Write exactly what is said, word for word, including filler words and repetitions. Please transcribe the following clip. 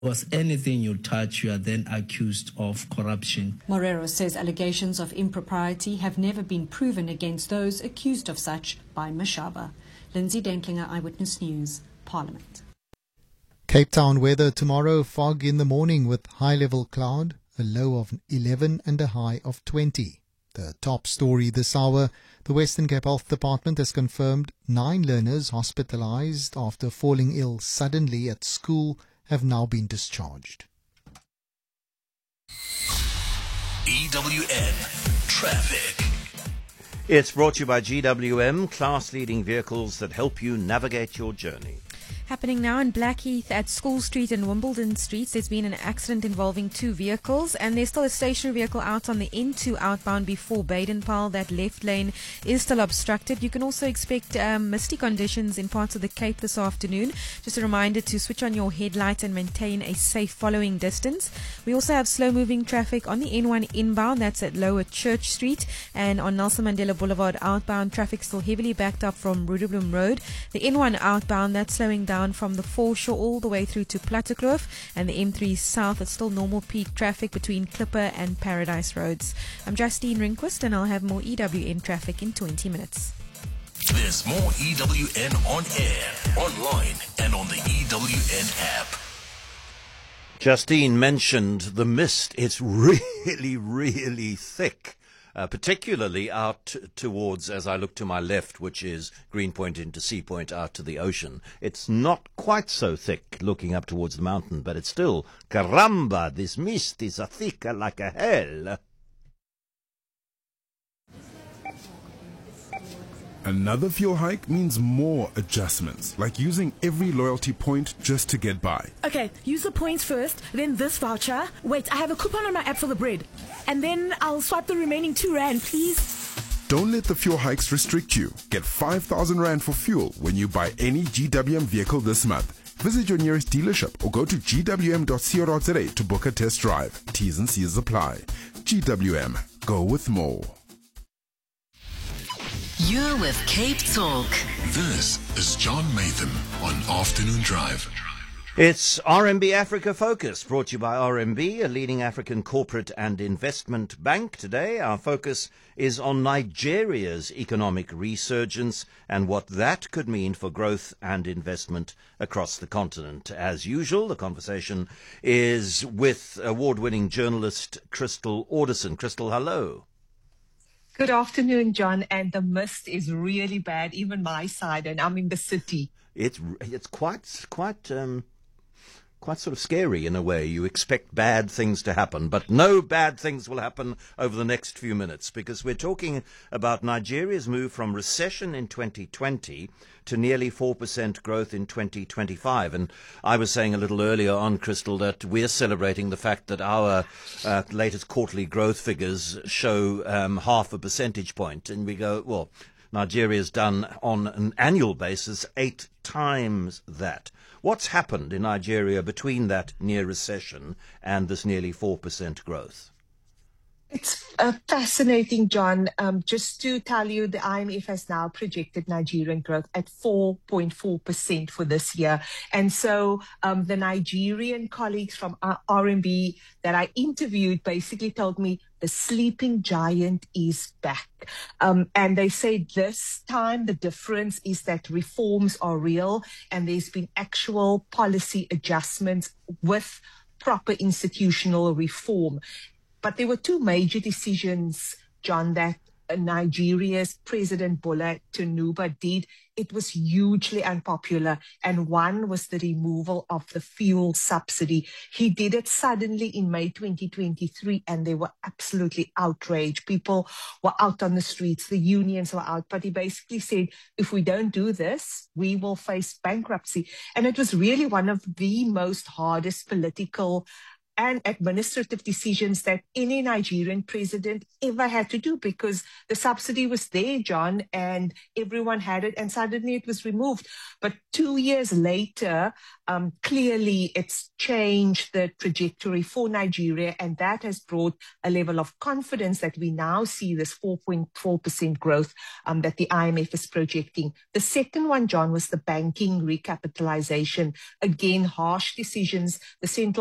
Because anything you touch, you are then accused of corruption. Morero says allegations of impropriety have never been proven against those accused of such by Mashaba. Lindsay Dentlinger, Eyewitness News, Parliament. Cape Town weather tomorrow, fog in the morning with high-level cloud, a low of eleven and a high of twenty. The top story this hour, the Western Cape Health Department has confirmed nine learners hospitalized after falling ill suddenly at school have now been discharged. E W N Traffic. It's brought to you by G W M, class-leading vehicles that help you navigate your journey. Happening now in Blackheath at School Street and Wimbledon Streets. There's been an accident involving two vehicles, and there's still a stationary vehicle out on the N two outbound before Badenpaul. That left lane is still obstructed. You can also expect um, misty conditions in parts of the Cape this afternoon. Just a reminder to switch on your headlights and maintain a safe following distance. We also have slow-moving traffic on the N one inbound. That's at Lower Church Street, and on Nelson Mandela Boulevard outbound, traffic still heavily backed up from Rudolph Road. The N one outbound, that's slowing down from the foreshore all the way through to Plattekloof, and the M three south. It's still normal peak traffic between Clipper and Paradise Roads. I'm Justine Rinquist, and I'll have more E W N traffic in twenty minutes. There's more E W N on air, online, and on the E W N app. Justine mentioned the mist. It's really, really thick. Uh, particularly out t- towards, as I look to my left, which is Greenpoint into Sea Point out to the ocean. It's not quite so thick looking up towards the mountain, but it's still, caramba, this mist is a thicker like a hell. Another fuel hike means more adjustments, like using every loyalty point just to get by. Okay, use the points first, then this voucher. Wait, I have a coupon on my app for the bread. And then I'll swipe the remaining two rand, please. Don't let the fuel hikes restrict you. Get five thousand rand for fuel when you buy any G W M vehicle this month. Visit your nearest dealership or go to g w m dot co dot za to book a test drive. T's and C's apply. G W M. Go with more. You're with Cape Talk. This is John Mathan on Afternoon Drive. It's R M B Africa Focus, brought to you by R M B, a leading African corporate and investment bank. Today, our focus is on Nigeria's economic resurgence and what that could mean for growth and investment across the continent. As usual, the conversation is with award-winning journalist Crystal Alderson. Crystal, hello. Good afternoon, John. And the mist is really bad, even my side, and I'm in the city. It's it's quite quite um, quite sort of scary in a way. You expect bad things to happen, but no bad things will happen over the next few minutes, because we're talking about Nigeria's move from recession in twenty twenty to nearly four percent growth in twenty twenty-five. And I was saying a little earlier on, Crystal, that we're celebrating the fact that our uh, latest quarterly growth figures show um, half a percentage point. And we go, well, Nigeria's done on an annual basis eight times that. What's happened in Nigeria between that near recession and this nearly four percent growth? It's uh, fascinating, John. Um, just to tell you, the I M F has now projected Nigerian growth at four point four percent for this year. And so um, the Nigerian colleagues from R M B that I interviewed basically told me the sleeping giant is back. Um, and they say this time the difference is that reforms are real and there's been actual policy adjustments with proper institutional reform. But there were two major decisions, John, that Nigeria's President Bola Tinubu did. It was hugely unpopular. And one was the removal of the fuel subsidy. He did it suddenly in May twenty twenty-three, and they were absolutely outraged. People were out on the streets. The unions were out. But he basically said, if we don't do this, we will face bankruptcy. And it was really one of the most hardest political and administrative decisions that any Nigerian president ever had to do, because the subsidy was there, John, and everyone had it, and suddenly it was removed. But two years later, um, clearly it's changed the trajectory for Nigeria, and that has brought a level of confidence that we now see this four point four percent growth um, that the I M F is projecting. The second one, John, was the banking recapitalization. Again, harsh decisions. The central